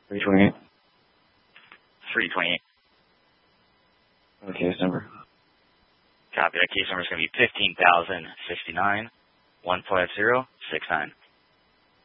328. 328. Okay, case number. Copy. That case number is going to be 15,069 15069.